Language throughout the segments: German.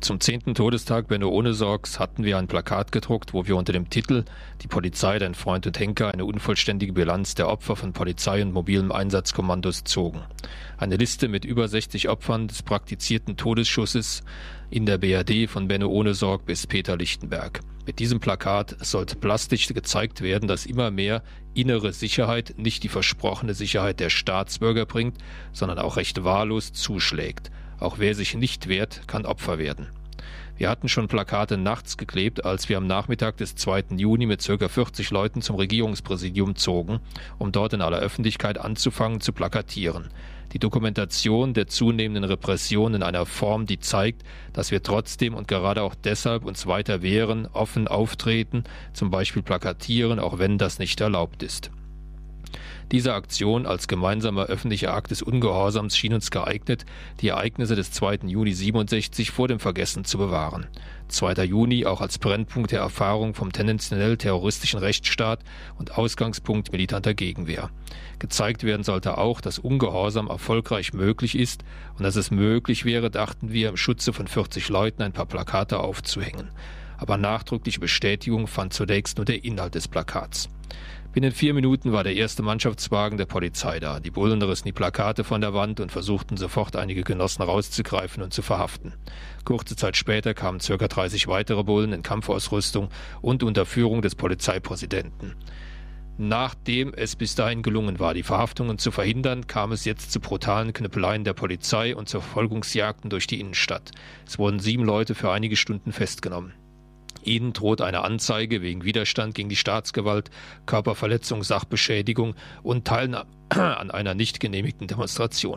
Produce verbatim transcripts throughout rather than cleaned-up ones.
Zum zehnten Todestag Benno Ohnesorgs hatten wir ein Plakat gedruckt, wo wir unter dem Titel »Die Polizei, dein Freund und Henker« eine unvollständige Bilanz der Opfer von Polizei und mobilen Einsatzkommandos zogen. Eine Liste mit über sechzig Opfern des praktizierten Todesschusses in der B R D von Benno Ohnesorg bis Peter Lichtenberg. Mit diesem Plakat sollte plastisch gezeigt werden, dass immer mehr innere Sicherheit nicht die versprochene Sicherheit der Staatsbürger bringt, sondern auch recht wahllos zuschlägt. Auch wer sich nicht wehrt, kann Opfer werden. Wir hatten schon Plakate nachts geklebt, als wir am Nachmittag des zweiten Juni mit ca. vierzig Leuten zum Regierungspräsidium zogen, um dort in aller Öffentlichkeit anzufangen zu plakatieren. Die Dokumentation der zunehmenden Repression in einer Form, die zeigt, dass wir trotzdem und gerade auch deshalb uns weiter wehren, offen auftreten, zum Beispiel plakatieren, auch wenn das nicht erlaubt ist. Diese Aktion als gemeinsamer öffentlicher Akt des Ungehorsams schien uns geeignet, die Ereignisse des zweiten Juni siebenundsechzig vor dem Vergessen zu bewahren. zweiter Juni auch als Brennpunkt der Erfahrung vom tendenziell terroristischen Rechtsstaat und Ausgangspunkt militanter Gegenwehr. Gezeigt werden sollte auch, dass Ungehorsam erfolgreich möglich ist und dass es möglich wäre, dachten wir, im Schutze von vierzig Leuten ein paar Plakate aufzuhängen. Aber nachdrückliche Bestätigung fand zunächst nur der Inhalt des Plakats. Binnen vier Minuten war der erste Mannschaftswagen der Polizei da. Die Bullen rissen die Plakate von der Wand und versuchten sofort einige Genossen rauszugreifen und zu verhaften. Kurze Zeit später kamen ca. dreißig weitere Bullen in Kampfausrüstung und unter Führung des Polizeipräsidenten. Nachdem es bis dahin gelungen war, die Verhaftungen zu verhindern, kam es jetzt zu brutalen Knüppeleien der Polizei und zu Verfolgungsjagden durch die Innenstadt. Es wurden sieben Leute für einige Stunden festgenommen. Ihnen droht eine Anzeige wegen Widerstand gegen die Staatsgewalt, Körperverletzung, Sachbeschädigung und Teilnahme an einer nicht genehmigten Demonstration.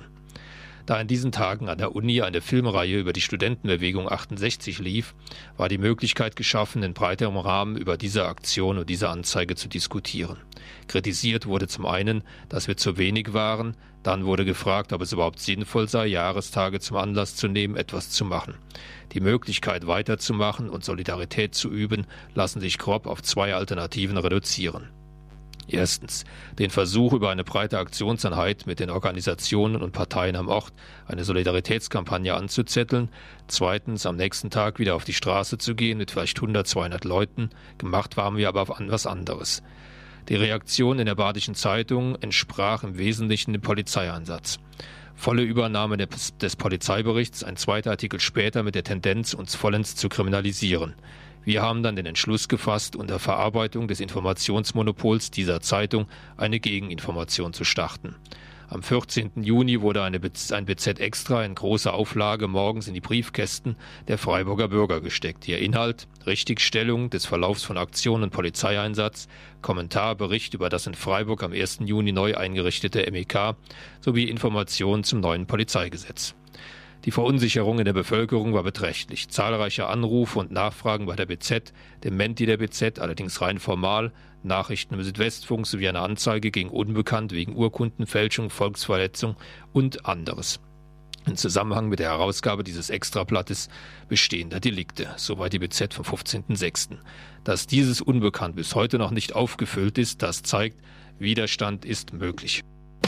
Da in diesen Tagen an der Uni eine Filmreihe über die Studentenbewegung achtundsechzig lief, war die Möglichkeit geschaffen, in breiterem Rahmen über diese Aktion und diese Anzeige zu diskutieren. Kritisiert wurde zum einen, dass wir zu wenig waren, dann wurde gefragt, ob es überhaupt sinnvoll sei, Jahrestage zum Anlass zu nehmen, etwas zu machen. Die Möglichkeit weiterzumachen und Solidarität zu üben, lassen sich grob auf zwei Alternativen reduzieren. Erstens, den Versuch, über eine breite Aktionseinheit mit den Organisationen und Parteien am Ort eine Solidaritätskampagne anzuzetteln. Zweitens, am nächsten Tag wieder auf die Straße zu gehen mit vielleicht hundert, zweihundert Leuten. Gemacht waren wir aber auf etwas anderes. Die Reaktion in der Badischen Zeitung entsprach im Wesentlichen dem Polizeieinsatz. Volle Übernahme des, des Polizeiberichts, ein zweiter Artikel später mit der Tendenz, uns vollends zu kriminalisieren. Wir haben dann den Entschluss gefasst, unter Verarbeitung des Informationsmonopols dieser Zeitung eine Gegeninformation zu starten. Am vierzehnten Juni wurde eine B Z, ein B Z Extra in großer Auflage morgens in die Briefkästen der Freiburger Bürger gesteckt. Ihr Inhalt: Richtigstellung des Verlaufs von Aktion und Polizeieinsatz, Kommentar, Bericht über das in Freiburg am ersten Juni neu eingerichtete M E K sowie Informationen zum neuen Polizeigesetz. Die Verunsicherung in der Bevölkerung war beträchtlich. Zahlreiche Anrufe und Nachfragen bei der B Z, dem Menti der B Z, allerdings rein formal, Nachrichten im Südwestfunk sowie eine Anzeige gegen Unbekannt wegen Urkundenfälschung, Volksverletzung und anderes. Im Zusammenhang mit der Herausgabe dieses Extrablattes bestehender Delikte. Soweit die B Z vom fünfzehnten sechsten Dass dieses Unbekannt bis heute noch nicht aufgefüllt ist, das zeigt, Widerstand ist möglich.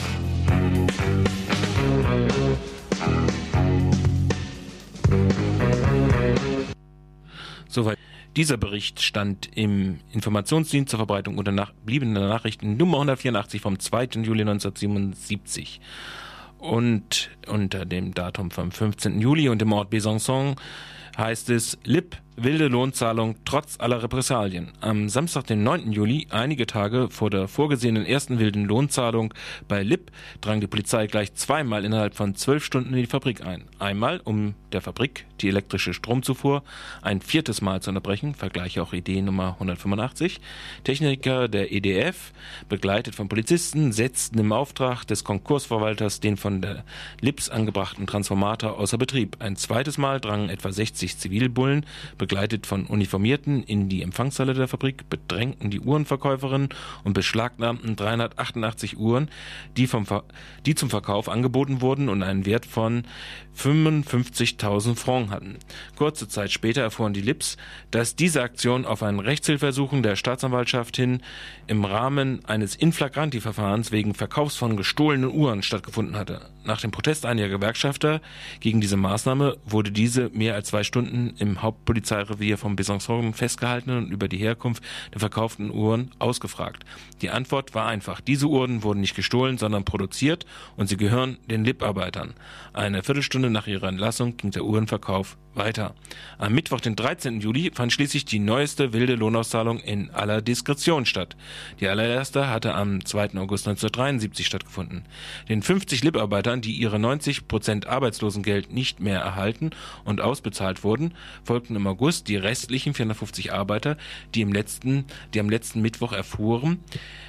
Soweit. Dieser Bericht stand im Informationsdienst zur Verbreitung unterbliebenen Nachrichten Nummer hundertvierundachtzig vom zweiten Juli neunzehnhundertsiebenundsiebzig und unter dem Datum vom fünfzehnten Juli und im Ort Besançon heißt es: Lip, wilde Lohnzahlung trotz aller Repressalien. Am Samstag, den neunten Juli, einige Tage vor der vorgesehenen ersten wilden Lohnzahlung bei Lip, drang die Polizei gleich zweimal innerhalb von zwölf Stunden in die Fabrik ein. Einmal, um der Fabrik die elektrische Stromzufuhr ein viertes Mal zu unterbrechen, vergleiche auch Idee Nummer hundertfünfundachtzig. Techniker der E D F, begleitet von Polizisten, setzten im Auftrag des Konkursverwalters den von der Lips angebrachten Transformator außer Betrieb. Ein zweites Mal drangen etwa sechzig Zivilbullen, begleitet von Uniformierten, in die Empfangshalle der Fabrik, bedrängten die Uhrenverkäuferin und beschlagnahmten dreihundertachtundachtzig Uhren, die, vom Ver- die zum Verkauf angeboten wurden und einen Wert von fünfundfünfzigtausend Francs hatten. Kurze Zeit später erfuhren die Lips, dass diese Aktion auf ein Rechtshilfeersuchen der Staatsanwaltschaft hin im Rahmen eines In-flagranti-Verfahrens wegen Verkaufs von gestohlenen Uhren stattgefunden hatte. Nach dem Protest einiger Gewerkschafter gegen diese Maßnahme wurde diese mehr als zwei Stunden im Hauptpolizeirevier von Besançon festgehalten und über die Herkunft der verkauften Uhren ausgefragt. Die Antwort war einfach. Diese Uhren wurden nicht gestohlen, sondern produziert und sie gehören den Lip-Arbeitern. Eine Viertelstunde nach ihrer Entlassung ging der Uhrenverkauf weiter. Am Mittwoch, den dreizehnten Juli, fand schließlich die neueste wilde Lohnauszahlung in aller Diskretion statt. Die allererste hatte am zweiten August neunzehnhundertdreiundsiebzig stattgefunden. Den fünfzig Lip-Arbeitern, die ihre neunzig Prozent Arbeitslosengeld nicht mehr erhalten und ausbezahlt wurden, folgten im August die restlichen vierhundertfünfzig Arbeiter, die im letzten, die am letzten Mittwoch erfuhren,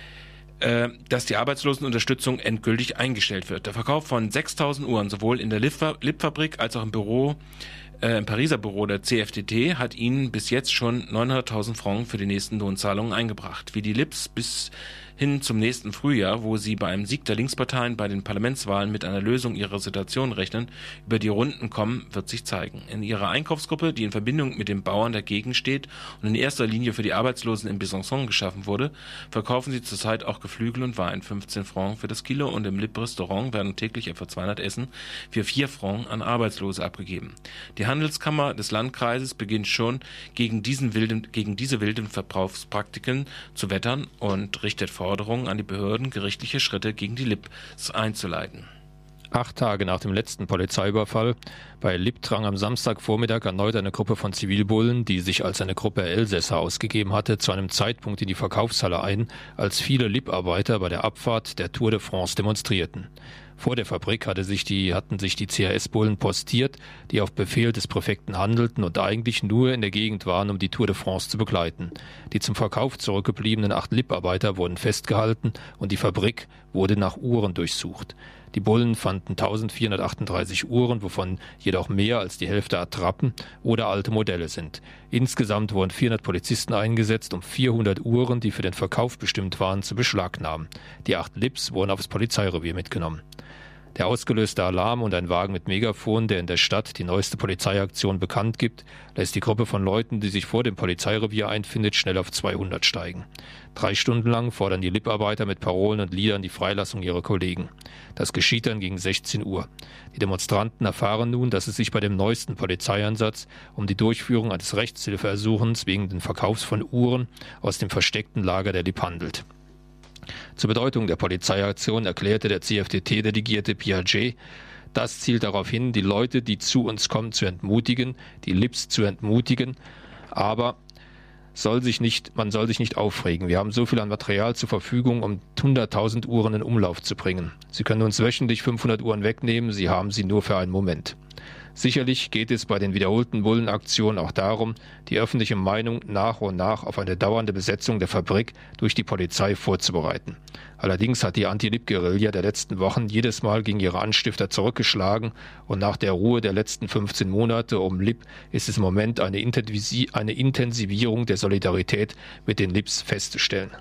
äh, dass die Arbeitslosenunterstützung endgültig eingestellt wird. Der Verkauf von sechstausend Uhren sowohl in der Lip-Fabrik als auch im Büro Äh, im Pariser Büro der C F D T hat ihnen bis jetzt schon neunhunderttausend Francs für die nächsten Lohnzahlungen eingebracht. Wie die Lips bis hin zum nächsten Frühjahr, wo sie bei einem Sieg der Linksparteien bei den Parlamentswahlen mit einer Lösung ihrer Situation rechnen, über die Runden kommen, wird sich zeigen. In ihrer Einkaufsgruppe, die in Verbindung mit den Bauern dagegen steht und in erster Linie für die Arbeitslosen in Besançon geschaffen wurde, verkaufen sie zurzeit auch Geflügel und Wein, fünfzehn Francs für das Kilo, und im Lip-Restaurant werden täglich etwa zweihundert Essen für vier Francs an Arbeitslose abgegeben. Die Handelskammer des Landkreises beginnt schon gegen, diesen wilden, gegen diese wilden Verbrauchspraktiken zu wettern und richtet Forderungen an die Behörden, gerichtliche Schritte gegen die Lips einzuleiten. Acht Tage nach dem letzten Polizeiüberfall bei Lip drang am Samstagvormittag erneut eine Gruppe von Zivilbullen, die sich als eine Gruppe Elsässer ausgegeben hatte, zu einem Zeitpunkt in die Verkaufshalle ein, als viele Lip-Arbeiter bei der Abfahrt der Tour de France demonstrierten. Vor der Fabrik hatte sich die, hatten sich die C R S-Bullen postiert, die auf Befehl des Präfekten handelten und eigentlich nur in der Gegend waren, um die Tour de France zu begleiten. Die zum Verkauf zurückgebliebenen acht Lip-Arbeiter wurden festgehalten und die Fabrik wurde nach Uhren durchsucht. Die Bullen fanden eintausendvierhundertachtunddreißig Uhren, wovon jedoch mehr als die Hälfte Attrappen oder alte Modelle sind. Insgesamt wurden vierhundert Polizisten eingesetzt, um vierhundert Uhren, die für den Verkauf bestimmt waren, zu beschlagnahmen. Die acht Lips wurden aufs Polizeirevier mitgenommen. Der ausgelöste Alarm und ein Wagen mit Megafon, der in der Stadt die neueste Polizeiaktion bekannt gibt, lässt die Gruppe von Leuten, die sich vor dem Polizeirevier einfindet, schnell auf zweihundert steigen. Drei Stunden lang fordern die Lip-Arbeiter mit Parolen und Liedern die Freilassung ihrer Kollegen. Das geschieht dann gegen sechzehn Uhr. Die Demonstranten erfahren nun, dass es sich bei dem neuesten Polizeieinsatz um die Durchführung eines Rechtshilfeersuchens wegen den Verkaufs von Uhren aus dem versteckten Lager der Lip handelt. Zur Bedeutung der Polizeiaktion erklärte der C F D T-Delegierte Piaget: Das zielt darauf hin, die Leute, die zu uns kommen, zu entmutigen, die Lips zu entmutigen, aber soll sich nicht, man soll sich nicht aufregen. Wir haben so viel an Material zur Verfügung, um hunderttausend Uhren in Umlauf zu bringen. Sie können uns wöchentlich fünfhundert Uhren wegnehmen, Sie haben sie nur für einen Moment. Sicherlich geht es bei den wiederholten Bullenaktionen auch darum, die öffentliche Meinung nach und nach auf eine dauernde Besetzung der Fabrik durch die Polizei vorzubereiten. Allerdings hat die Anti-Lip-Guerilla der letzten Wochen jedes Mal gegen ihre Anstifter zurückgeschlagen und nach der Ruhe der letzten fünfzehn Monate um Lip ist es im Moment eine, Intensivi- eine Intensivierung der Solidarität mit den Lips festzustellen.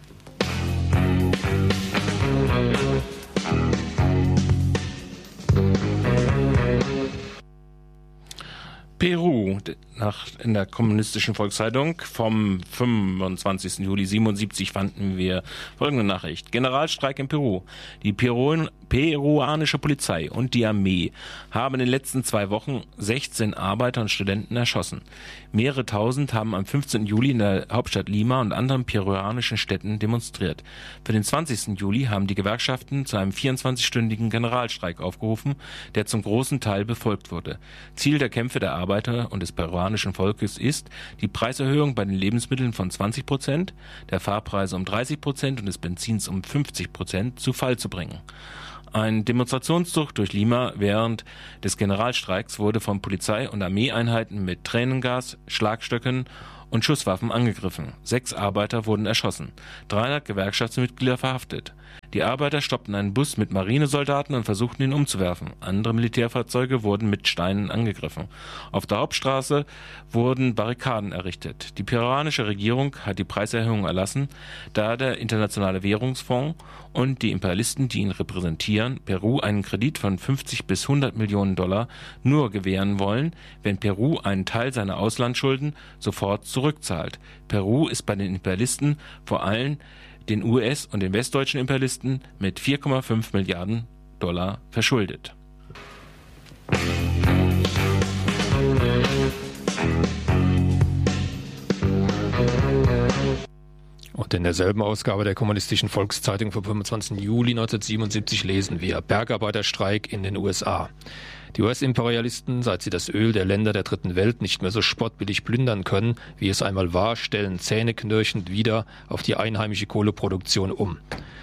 Peru, nach, in der kommunistischen Volkszeitung vom fünfundzwanzigsten Juli siebenundsiebzig fanden wir folgende Nachricht. Generalstreik in Peru. Die Peru, peruanische Polizei und die Armee haben in den letzten zwei Wochen sechzehn Arbeiter und Studenten erschossen. Mehrere tausend haben am fünfzehnten Juli in der Hauptstadt Lima und anderen peruanischen Städten demonstriert. Für den zwanzigsten Juli haben die Gewerkschaften zu einem vierundzwanzigstündigen Generalstreik aufgerufen, der zum großen Teil befolgt wurde. Ziel der Kämpfe der Arbeiter und des peruanischen Volkes ist, die Preiserhöhung bei den Lebensmitteln von zwanzig Prozent, der Fahrpreise um dreißig Prozent und des Benzins um fünfzig Prozent zu Fall zu bringen. Ein Demonstrationszug durch Lima während des Generalstreiks wurde von Polizei- und Armeeeinheiten mit Tränengas, Schlagstöcken und Schusswaffen angegriffen. Sechs Arbeiter wurden erschossen, dreihundert Gewerkschaftsmitglieder verhaftet. Die Arbeiter stoppten einen Bus mit Marinesoldaten und versuchten ihn umzuwerfen. Andere Militärfahrzeuge wurden mit Steinen angegriffen. Auf der Hauptstraße wurden Barrikaden errichtet. Die peruanische Regierung hat die Preiserhöhung erlassen, da der Internationale Währungsfonds und die Imperialisten, die ihn repräsentieren, Peru einen Kredit von fünfzig bis hundert Millionen Dollar nur gewähren wollen, wenn Peru einen Teil seiner Auslandsschulden sofort zurückzahlt. Peru ist bei den Imperialisten, vor allem den U S- und den westdeutschen Imperialisten, mit vier Komma fünf Milliarden Dollar verschuldet. Und in derselben Ausgabe der Kommunistischen Volkszeitung vom fünfundzwanzigsten Juli neunzehnhundertsiebenundsiebzig lesen wir: Bergarbeiterstreik in den U S A. Die U S-Imperialisten, seit sie das Öl der Länder der Dritten Welt nicht mehr so spottbillig plündern können, wie es einmal war, stellen zähneknirschend wieder auf die einheimische Kohleproduktion um.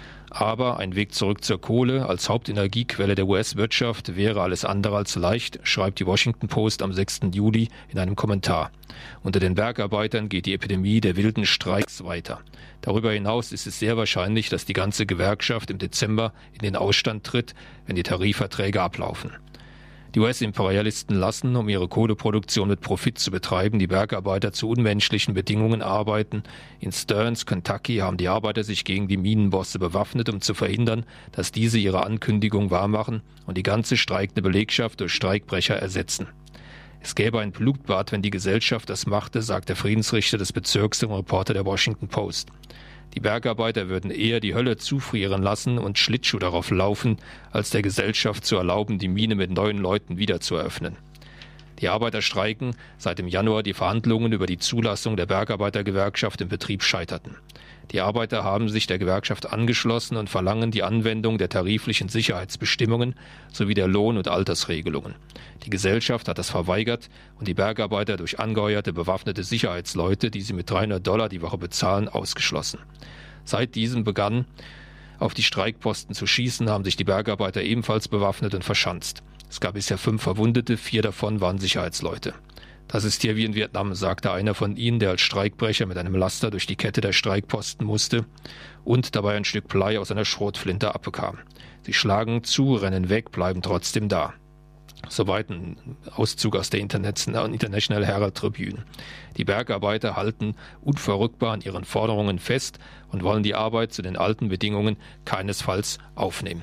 Aber ein Weg zurück zur Kohle als Hauptenergiequelle der U S-Wirtschaft wäre alles andere als leicht, schreibt die Washington Post am sechsten Juli in einem Kommentar. Unter den Bergarbeitern geht die Epidemie der wilden Streiks weiter. Darüber hinaus ist es sehr wahrscheinlich, dass die ganze Gewerkschaft im Dezember in den Ausstand tritt, wenn die Tarifverträge ablaufen. Die U S-Imperialisten lassen, um ihre Kohleproduktion mit Profit zu betreiben, die Bergarbeiter zu unmenschlichen Bedingungen arbeiten. In Stearns, Kentucky, haben die Arbeiter sich gegen die Minenbosse bewaffnet, um zu verhindern, dass diese ihre Ankündigung wahrmachen und die ganze streikende Belegschaft durch Streikbrecher ersetzen. Es gäbe ein Blutbad, wenn die Gesellschaft das machte, sagt der Friedensrichter des Bezirks dem Reporter der Washington Post. Die Bergarbeiter würden eher die Hölle zufrieren lassen und Schlittschuh darauf laufen, als der Gesellschaft zu erlauben, die Mine mit neuen Leuten wieder zu eröffnen. Die Arbeiter streiken, seit im Januar die Verhandlungen über die Zulassung der Bergarbeitergewerkschaft im Betrieb scheiterten. Die Arbeiter haben sich der Gewerkschaft angeschlossen und verlangen die Anwendung der tariflichen Sicherheitsbestimmungen sowie der Lohn- und Altersregelungen. Die Gesellschaft hat das verweigert und die Bergarbeiter durch angeheuerte bewaffnete Sicherheitsleute, die sie mit dreihundert Dollar die Woche bezahlen, ausgeschlossen. Seit diesem begann, auf die Streikposten zu schießen, haben sich die Bergarbeiter ebenfalls bewaffnet und verschanzt. Es gab bisher fünf Verwundete, vier davon waren Sicherheitsleute. Das ist hier wie in Vietnam, sagte einer von ihnen, der als Streikbrecher mit einem Laster durch die Kette der Streikposten musste und dabei ein Stück Blei aus einer Schrotflinte abbekam. Sie schlagen zu, rennen weg, bleiben trotzdem da. Soweit ein Auszug aus der International Herald Tribune. Die Bergarbeiter halten unverrückbar an ihren Forderungen fest und wollen die Arbeit zu den alten Bedingungen keinesfalls aufnehmen.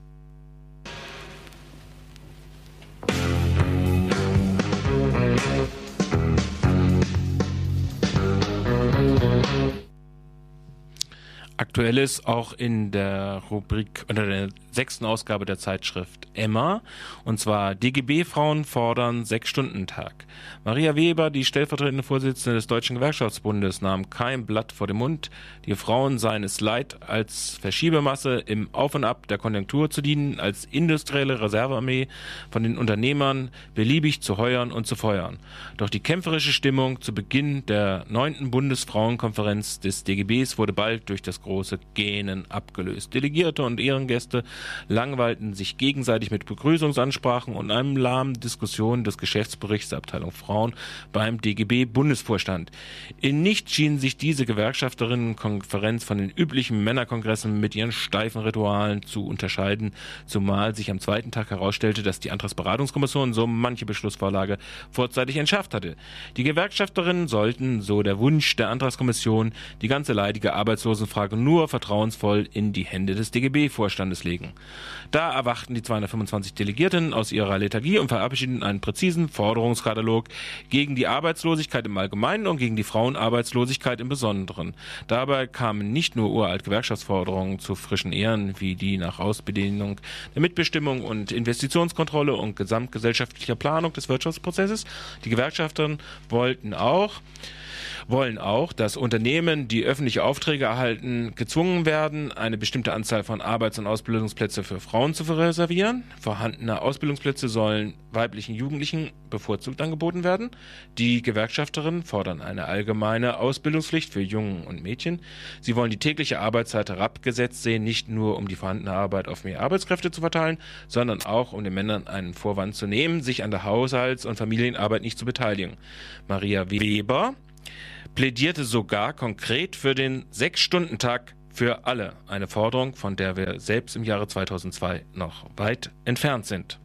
Aktuelles auch in der Rubrik oder der sechsten Ausgabe der Zeitschrift Emma, und zwar D G B-Frauen fordern Sechs-Stunden-Tag. Maria Weber, die stellvertretende Vorsitzende des Deutschen Gewerkschaftsbundes, nahm kein Blatt vor den Mund. Die Frauen seien es leid, als Verschiebemasse im Auf und Ab der Konjunktur zu dienen, als industrielle Reservearmee von den Unternehmern beliebig zu heuern und zu feuern. Doch die kämpferische Stimmung zu Beginn der neunten Bundesfrauenkonferenz des D G Bs wurde bald durch das große Gähnen abgelöst. Delegierte und Ehrengäste langweilten sich gegenseitig mit Begrüßungsansprachen und einem lahmen Diskussion des Geschäftsberichts der Abteilung Frauen beim D G B-Bundesvorstand. In nichts schienen sich diese Gewerkschafterinnenkonferenz von den üblichen Männerkongressen mit ihren steifen Ritualen zu unterscheiden, zumal sich am zweiten Tag herausstellte, dass die Antragsberatungskommission so manche Beschlussvorlage vorzeitig entschärft hatte. Die Gewerkschafterinnen sollten, so der Wunsch der Antragskommission, die ganze leidige Arbeitslosenfrage nur vertrauensvoll in die Hände des D G B-Vorstandes legen. Da erwachten die zweihundertfünfundzwanzig Delegierten aus ihrer Lethargie und verabschiedeten einen präzisen Forderungskatalog gegen die Arbeitslosigkeit im Allgemeinen und gegen die Frauenarbeitslosigkeit im Besonderen. Dabei kamen nicht nur uralt Gewerkschaftsforderungen zu frischen Ehren, wie die nach Ausdehnung der Mitbestimmung und Investitionskontrolle und gesamtgesellschaftlicher Planung des Wirtschaftsprozesses. Die Gewerkschafterinnen wollten auch wollen auch, dass Unternehmen, die öffentliche Aufträge erhalten, gezwungen werden, eine bestimmte Anzahl von Arbeits- und Ausbildungsplätze für Frauen zu reservieren. Vorhandene Ausbildungsplätze sollen weiblichen Jugendlichen bevorzugt angeboten werden. Die Gewerkschafterinnen fordern eine allgemeine Ausbildungspflicht für Jungen und Mädchen. Sie wollen die tägliche Arbeitszeit herabgesetzt sehen, nicht nur um die vorhandene Arbeit auf mehr Arbeitskräfte zu verteilen, sondern auch um den Männern einen Vorwand zu nehmen, sich an der Haushalts- und Familienarbeit nicht zu beteiligen. Maria Weber plädierte sogar konkret für den Sechs-Stunden-Tag für alle. Eine Forderung, von der wir selbst im Jahre zweitausendzwei noch weit entfernt sind.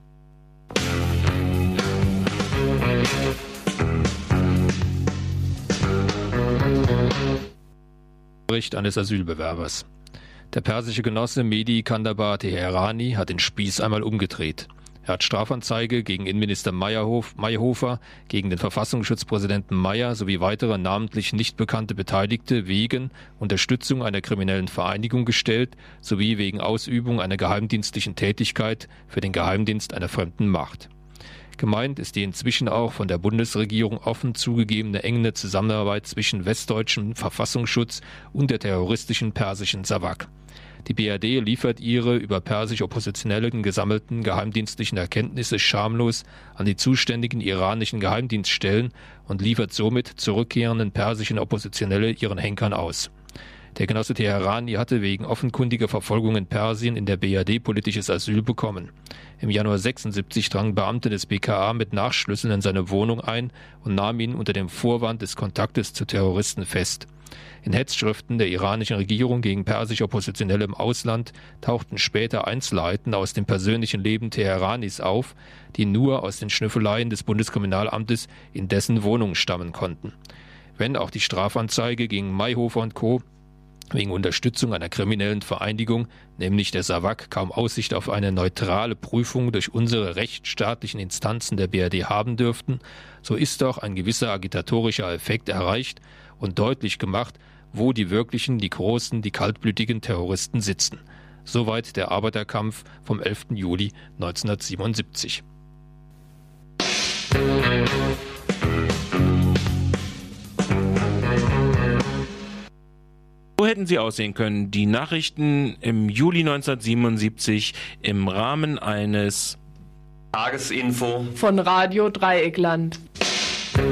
Bericht eines Asylbewerbers. Der persische Genosse Mehdi Kandahbar Teherani hat den Spieß einmal umgedreht. Er hat Strafanzeige gegen Innenminister Meyerhof, Mayhofer, gegen den Verfassungsschutzpräsidenten Meyer sowie weitere namentlich nicht bekannte Beteiligte wegen Unterstützung einer kriminellen Vereinigung gestellt sowie wegen Ausübung einer geheimdienstlichen Tätigkeit für den Geheimdienst einer fremden Macht. Gemeint ist die inzwischen auch von der Bundesregierung offen zugegebene enge Zusammenarbeit zwischen westdeutschem Verfassungsschutz und der terroristischen persischen Savak. Die B R D liefert ihre über persisch-Oppositionellen gesammelten geheimdienstlichen Erkenntnisse schamlos an die zuständigen iranischen Geheimdienststellen und liefert somit zurückkehrenden persischen Oppositionelle ihren Henkern aus. Der Genosse Teherani hatte wegen offenkundiger Verfolgung in Persien in der B R D politisches Asyl bekommen. Im Januar sechsundsiebzig drangen Beamte des B K A mit Nachschlüsseln in seine Wohnung ein und nahmen ihn unter dem Vorwand des Kontaktes zu Terroristen fest. In Hetzschriften der iranischen Regierung gegen persisch-Oppositionelle im Ausland tauchten später Einzelheiten aus dem persönlichen Leben Teheranis auf, die nur aus den Schnüffeleien des Bundeskriminalamtes in dessen Wohnung stammen konnten. Wenn auch die Strafanzeige gegen Mayhofer und Co. wegen Unterstützung einer kriminellen Vereinigung, nämlich der Savak, kaum Aussicht auf eine neutrale Prüfung durch unsere rechtsstaatlichen Instanzen der B R D haben dürften, so ist doch ein gewisser agitatorischer Effekt erreicht und deutlich gemacht, wo die wirklichen, die großen, die kaltblütigen Terroristen sitzen. Soweit der Arbeiterkampf vom elften Juli neunzehnhundertsiebenundsiebzig. So hätten sie aussehen können, die Nachrichten im Juli neunzehnhundertsiebenundsiebzig im Rahmen eines Tagesinfo von Radio Dreieckland.